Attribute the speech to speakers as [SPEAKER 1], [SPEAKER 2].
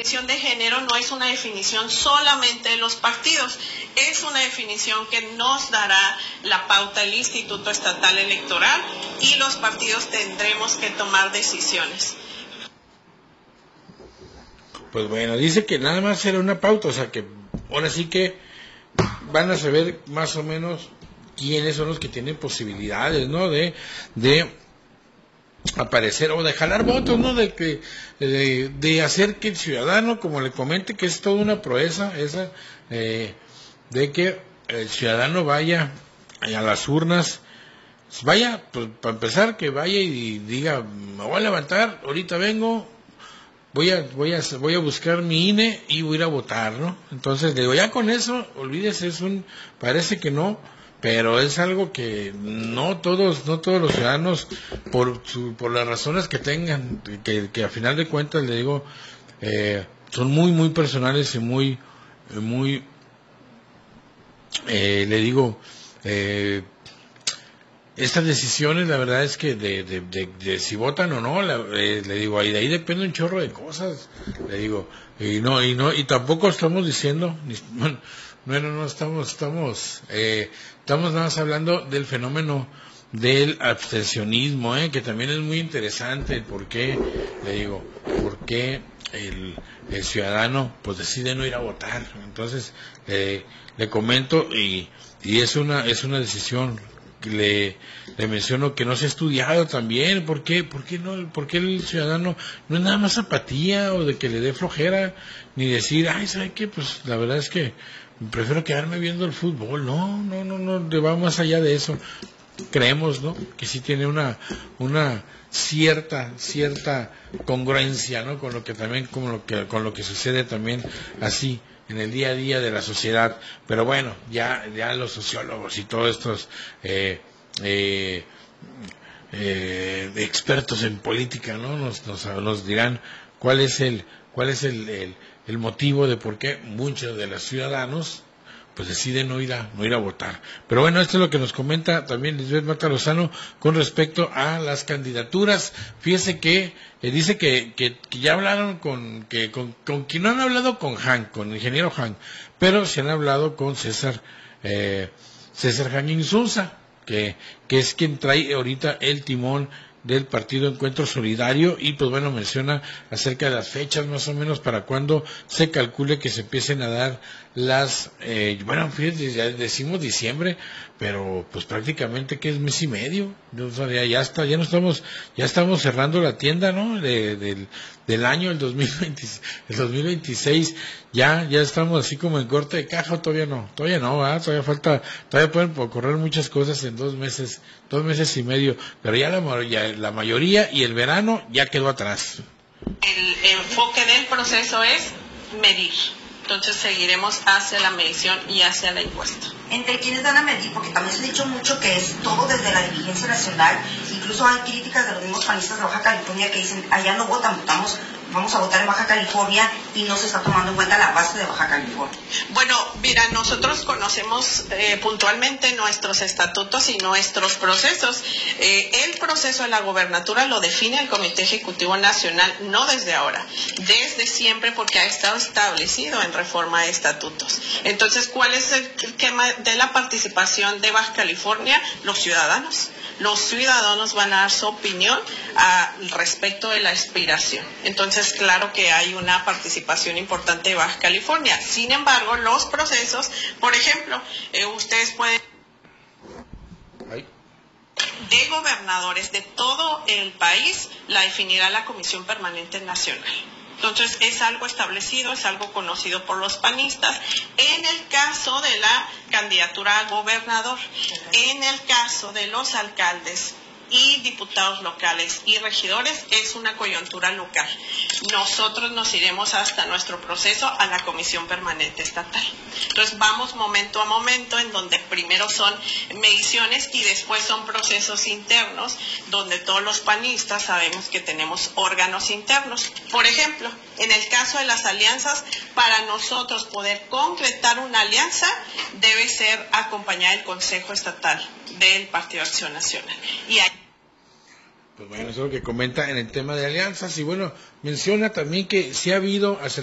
[SPEAKER 1] definición de género no es una definición solamente de los partidos, es una definición que nos dará la pauta el Instituto Estatal Electoral y los partidos tendremos que tomar decisiones.
[SPEAKER 2] Pues bueno, dice que nada más será una pauta, o sea que ahora sí que van a saber más o menos quiénes son los que tienen posibilidades, ¿no? De aparecer o de jalar votos, ¿no? De hacer que el ciudadano, como le comente, que es toda una proeza esa, de que el ciudadano vaya a las urnas, vaya, pues para empezar, que vaya y diga, me voy a levantar, ahorita vengo, voy a buscar mi INE y voy a ir a votar, ¿no? Entonces, digo, ya con eso, olvídese, parece que no, pero es algo que no todos los ciudadanos, por las razones que tengan, que a final de cuentas, le digo, son muy, muy personales y muy, le digo, estas decisiones, la verdad es que de si votan o no, le digo, de ahí depende un chorro de cosas, le digo, y tampoco estamos diciendo, no estamos nada más hablando del fenómeno del abstencionismo, que también es muy interesante el por qué, le digo, por qué el ciudadano pues decide no ir a votar. Entonces, le comento y es una decisión. Le menciono que no se ha estudiado también. ¿Por qué el ciudadano no es nada más apatía o de que le dé flojera, ni decir, ay, ¿sabe qué? Pues la verdad es que prefiero quedarme viendo el fútbol? No, va más allá de eso. Creemos, ¿no?, que sí tiene una cierta congruencia, ¿no?, con lo que sucede también así en el día a día de la sociedad. Pero bueno, ya los sociólogos y todos estos expertos en política, ¿no?, nos dirán cuál es el motivo de por qué muchos de los ciudadanos pues deciden no ir a votar. Pero bueno, esto es lo que nos comenta también Lisbeth Mata Lozano con respecto a las candidaturas. Fíjese que dice que ya hablaron con quien no han hablado con el ingeniero Han, pero se han hablado con César Han Insunza, que es quien trae ahorita el timón del Partido Encuentro Solidario, y pues bueno, menciona acerca de las fechas más o menos para cuando se calcule que se empiecen a dar las, bueno, fíjate, ya decimos diciembre, pero pues prácticamente que es mes y medio, o sea, ya estamos cerrando la tienda, ¿no?, del año, el 2026, ya estamos así como en corte de caja. Todavía no, ¿verdad? Todavía pueden correr muchas cosas en 2 meses y medio, pero ya la mayoría y el verano ya quedó atrás.
[SPEAKER 1] El enfoque del proceso es medir. Entonces seguiremos hacia la medición y hacia la encuesta.
[SPEAKER 3] ¿Entre quiénes van a medir? Porque también se ha dicho mucho que es todo desde la dirigencia nacional. Incluso hay críticas de los mismos panistas de Baja California que dicen, allá no votan, vamos a votar en Baja California, y no se está tomando en cuenta la base de Baja California.
[SPEAKER 1] Bueno, mira, nosotros conocemos puntualmente nuestros estatutos y nuestros procesos. El proceso de la gobernatura lo define el Comité Ejecutivo Nacional, no desde ahora, desde siempre, porque ha estado establecido en reforma de estatutos. Entonces, ¿cuál es el esquema de la participación de Baja California? Los ciudadanos. Los ciudadanos van a dar su opinión al respecto de la aspiración. Entonces, claro que hay una participación importante de Baja California. Sin embargo, los procesos, por ejemplo, ustedes pueden de gobernadores de todo el país, la definirá la Comisión Permanente Nacional. Entonces, es algo establecido, es algo conocido por los panistas. En el caso de la candidatura a gobernador, en el caso de los alcaldes y diputados locales y regidores, es una coyuntura local. Nosotros nos iremos hasta nuestro proceso a la Comisión Permanente Estatal. Entonces vamos momento a momento, en donde primero son mediciones y después son procesos internos, donde todos los panistas sabemos que tenemos órganos internos. Por ejemplo, en el caso de las alianzas, para nosotros poder concretar una alianza debe ser acompañada del Consejo Estatal del Partido Acción Nacional. Y ahí...
[SPEAKER 2] Pues bueno, eso es lo que comenta en el tema de alianzas. Y bueno, menciona también que sí ha habido